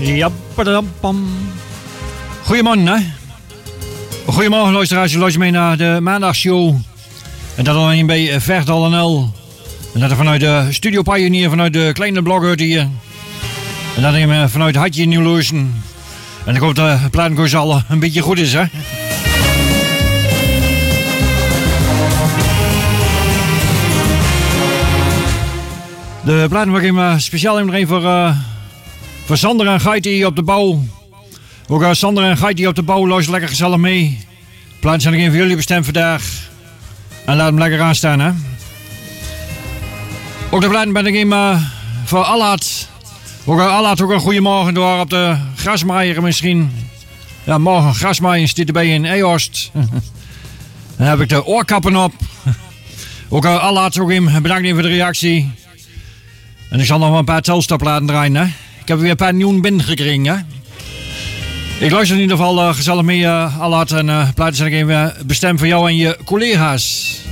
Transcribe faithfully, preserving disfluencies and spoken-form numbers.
Ja, padam. Goedemorgen, hè. Goedemorgen, luisteraars. Je luistert mee naar de maandagshow. En dat alleen bij Verdal en L. En dat vanuit de Studio Pioneer, vanuit de kleine blogger hier. En dat nemen vanuit Hartje in Nieuw-Leusen. En ik hoop dat de platenkoers al een beetje goed is, hè. De platen mag ik maar speciaal even voor, uh, voor Sander en Geit hier op de bouw. Ook uh, Sander en Geit hier op de bouw, luister lekker gezellig mee. De platen zijn even voor jullie bestemd vandaag. En laat hem lekker aanstaan, hè. Ook de platen ben ik even uh, voor Allard. Ook uh, Allard ook een goede morgen door op de grasmaaier misschien. Ja, morgen grasmaaien zit erbij in Eehorst. Dan heb ik de oorkappen op. Ook uh, Allard ook even bedankt even voor de reactie. En ik zal nog wel een paar telstapplaten draaien, hè. Ik heb weer een paar nieuwe binnengekregen, hè. Ik luister in ieder geval uh, gezellig mee, uh, Allard. En uh, platen zijn ik even bestemd voor jou en je collega's.